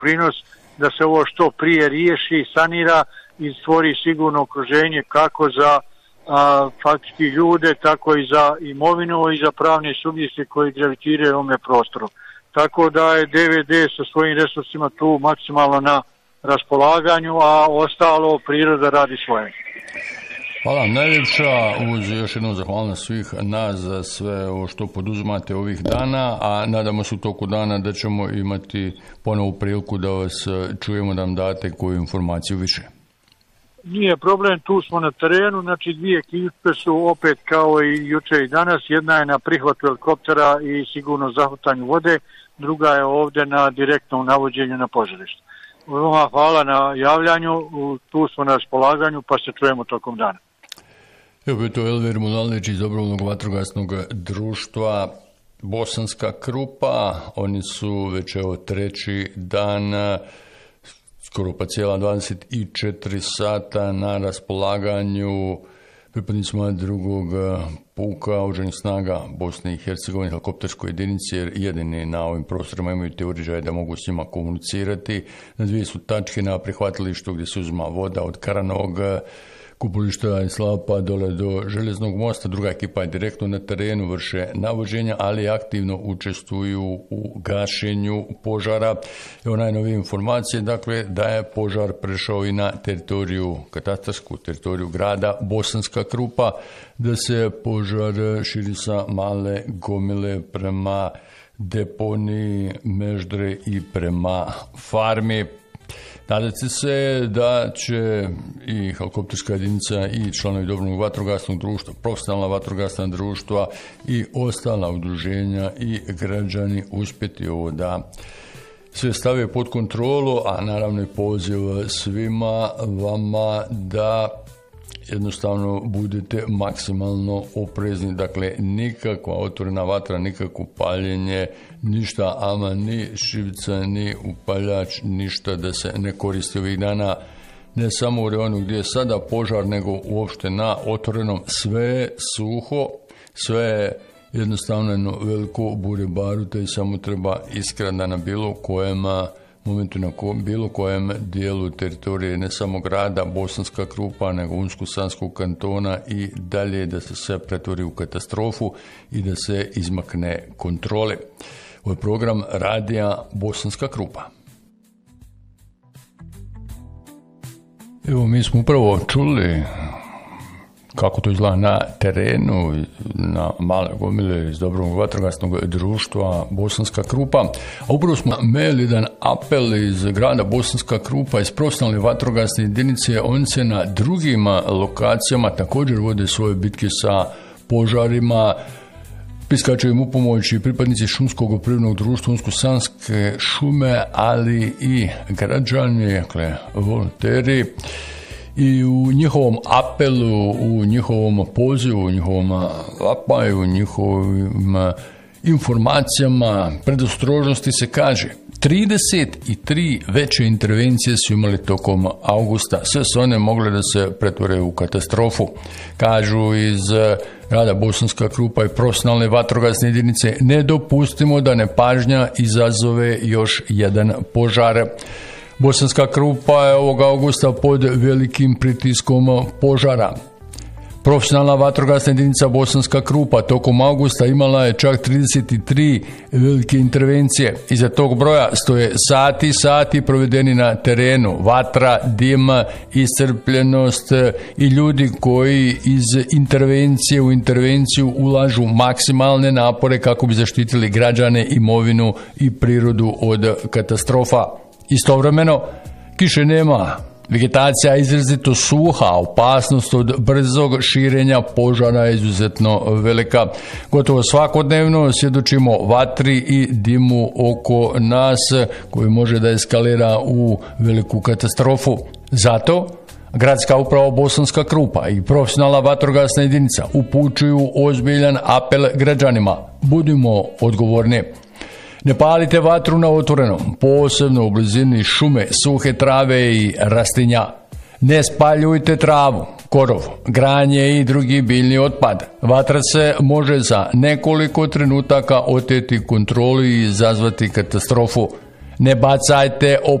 doprinos da se ovo što prije riješi, sanira i stvori sigurno okruženje kako za faktički ljude, tako i za imovinu i za pravne subjekte koji gravitiraju u ovome prostoru. Tako da je DVD sa svojim resursima tu maksimalno na raspolaganju, a ostalo priroda radi svoje. Hvala najljepša, uz još jednu zahvalnost svih nas za sve ovo što poduzimate ovih dana, a nadamo se u toku dana da ćemo imati ponovu priliku da vas čujemo, da nam date koju informaciju više. Nije problem, tu smo na terenu, znači dvije ekipe su opet kao i juče i danas, jedna je na prihvatu helikoptera i sigurno zahvatanju vode, druga je ovdje na direktnom navođenju na požarište. Hvala na javljanju, tu smo na raspolaganju pa se čujemo tokom dana. Evo je to Elvir Mudalić iz Dobrovoljnog vatrogasnog društva Bosanska Krupa. Oni su već treći dan, skoro pa cijela 24 sata na raspolaganju pripadnicima drugog puka oružanih snaga Bosne i Hercegovine, helikopterskoj jedinici, jer jedini na ovim prostorima imaju te uređaje da mogu s njima komunicirati. Na dvije su tačke na prihvatilištu gdje se uzma voda od Karanog kupulišta i Slapa dole do Željeznog mosta. Druga ekipa je direktno na terenu, vrše navođenja, ali aktivno učestvuju u gašenju požara. Evo najnovije informacije, dakle, da je požar prešao i na teritoriju, katastarsku teritoriju grada Bosanska Krupa, da se požar širi sa Male Gomile prema deponiji Meždre i prema farmi. Nadate se da će i helikopterska jedinica i članovi Dobrovoljnog vatrogasnog društva, profesionalna vatrogasna društva i ostala udruženja i građani uspjeti ovo da sve stave pod kontrolu, a naravno i poziv svima vama da jednostavno budete maksimalno oprezni. Dakle, nikakva otvorena vatra, nikakvo paljenje, ništa, ama ni šivica, ni upaljač, ništa da se ne koristi ovih dana. Ne samo u rejonu gdje je sada požar, nego uopšte na otvorenom. Sve je suho, sve je jednostavno jedno veliko bure baruta i samo treba iskrada na bilo kojem momentu, na bilo kojem dijelu teritorije, ne samo grada Bosanska Krupa, nego Unsko-Sanskog kantona i dalje, da se sve pretvori u katastrofu i da se izmakne kontrole. Ovo je program radija Bosanska Krupa. Evo, mi smo upravo čuli kako to izgleda na terenu, na Male Gomile iz Dobrovoljnog vatrogasnog društva Bosanska Krupa. A upravo smo imali jedan apel iz grada Bosanska Krupa, iz profesionalne vatrogasne jedinice. Oni se na drugim lokacijama također vode svoje bitke sa požarima. Priskaču im u pomoć i pripadnici šumskog privrednog društva Unsko-Sanske šume, ali i građani, dakle volonteri. I u njihovom apelu, u njihovom pozivu, u njihovom vapaju, u njihovim informacijama, predostrožnosti se kaže 33 veće intervencije su imali tokom augusta. Sve su one mogle da se pretvore u katastrofu. Kažu iz grada Bosanska Krupa i profesionalne vatrogasne jedinice, ne dopustimo da nepažnja izazove još jedan požar. Bosanska Krupa je ovog augusta pod velikim pritiskom požara. Profesionalna vatrogasna jedinica Bosanska Krupa tokom augusta imala je čak 33 velike intervencije. Iza tog broja stoje sati provedeni na terenu, vatra, dim, iscrpljenost i ljudi koji iz intervencije u intervenciju ulažu maksimalne napore kako bi zaštitili građane, imovinu i prirodu od katastrofa. Istovremeno, kiše nema, vegetacija je izrazito suha, opasnost od brzog širenja požara je izuzetno velika. Gotovo svakodnevno svjedočimo vatri i dimu oko nas koji može da eskalira u veliku katastrofu. Zato Gradska uprava Bosanska Krupa i profesionalna vatrogasna jedinica upućuju ozbiljan apel građanima. Budimo odgovorni. Ne palite vatru na otvorenom, posebno u blizini šume, suhe trave i rastinja. Ne spaljujte travu, korov, granje i drugi biljni otpad. Vatra se može za nekoliko trenutaka oteti kontroli i izazvati katastrofu. ne bacajte